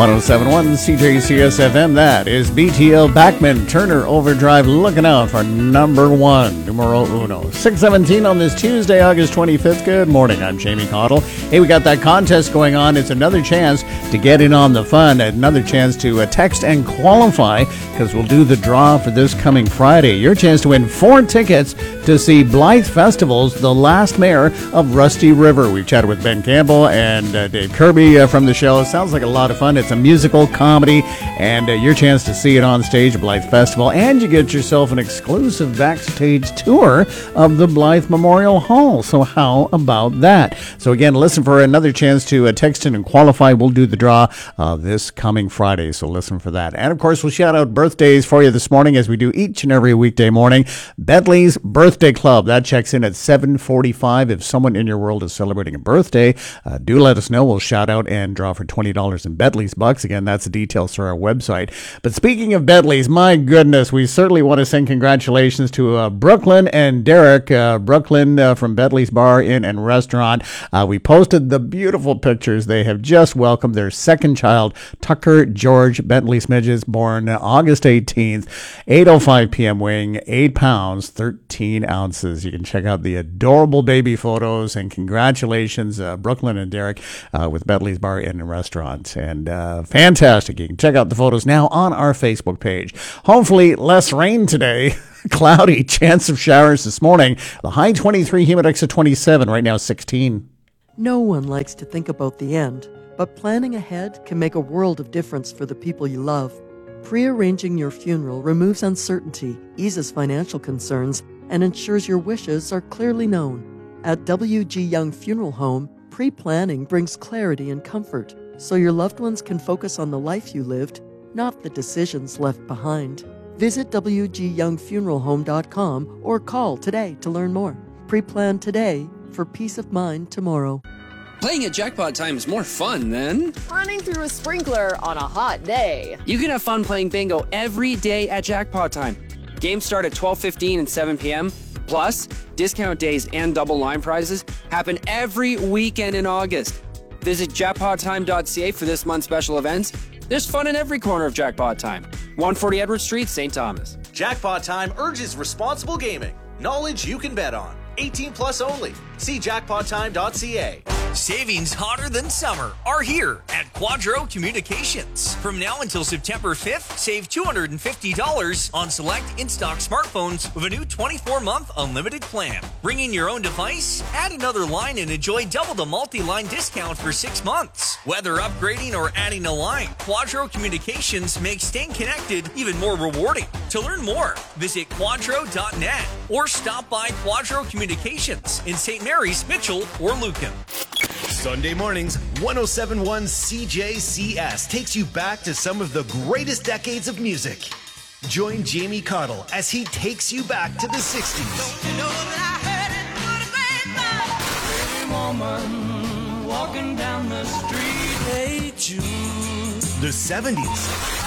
1071 CJCS FM. That is BTL Backman Turner Overdrive looking out for number one, numero uno. 6:17 on this Tuesday, August 25th. Good morning, I'm Jamie Cottle. Hey, we got that contest going on. It's another chance to get in on the fun, another chance to text and qualify, because we'll do the draw for this coming Friday. Your chance to win 4 tickets to see Blythe Festivals, the last mayor of Rusty River. We've chatted with Ben Campbell and Dave Kirby from the show. Sounds like a lot of fun. It's a musical comedy, and your chance to see it on stage at Blythe Festival, and you get yourself an exclusive backstage tour of the Blythe Memorial Hall. So how about that? So again, listen for another chance to text in and qualify. We'll do the draw this coming Friday, so listen for that. And of course, we'll shout out birthdays for you this morning, as we do each and every weekday morning. Bentley's Birthday Club, that checks in at 7:45. If someone in your world is celebrating a birthday, do let us know. We'll shout out and draw for $20 in Bentley's bucks. Again, that's the details through our website. But speaking of Bentley's, my goodness, we certainly want to send congratulations to Brooklyn and Derek. Brooklyn from Bentley's Bar, Inn, and Restaurant. We posted the beautiful pictures. They have just welcomed their second child, Tucker George Bentley Smidges, born August 18th, 8:05 p.m. weighing 8 pounds, 13 ounces. You can check out the adorable baby photos, and congratulations, Brooklyn and Derek, with Bentley's Bar, Inn, and Restaurant. And fantastic. You can check out the photos now on our Facebook page. Hopefully less rain today. Cloudy, chance of showers this morning. The high 23, humid index of 27, right now 16. No one likes to think about the end, but planning ahead can make a world of difference for the people you love. Pre-arranging your funeral removes uncertainty, eases financial concerns, and ensures your wishes are clearly known. At W.G. Young Funeral Home, pre-planning brings clarity and comfort, so your loved ones can focus on the life you lived, not the decisions left behind. Visit WGYoungFuneralHome.com or call today to learn more. Pre-plan today for peace of mind tomorrow. Playing at Jackpot Time is more fun than running through a sprinkler on a hot day. You can have fun playing bingo every day at Jackpot Time. Games start at 12:15 and 7 p.m. Plus, discount days and double line prizes happen every weekend in August. Visit jackpottime.ca for this month's special events. There's fun in every corner of Jackpot Time. 140 Edward Street, St. Thomas. Jackpot Time urges responsible gaming. Knowledge you can bet on. 18 plus only. See jackpottime.ca. Savings hotter than summer are here at Quadro Communications. From now until September 5th, save $250 on select in-stock smartphones with a new 24-month unlimited plan. Bring in your own device, add another line, and enjoy double the multi-line discount for 6 months. Whether upgrading or adding a line, Quadro Communications makes staying connected even more rewarding. To learn more, visit quadro.net or stop by Quadro Communications in St. Mary's, Mitchell, or Lucan. Sunday mornings, 1071 CJCS takes you back to some of the greatest decades of music. Join Jamie Cottle as he takes you back to the 60s. Don't you know that I heard it through the grapevine? Pretty woman walking down the street. Hey, Jude. The 70s.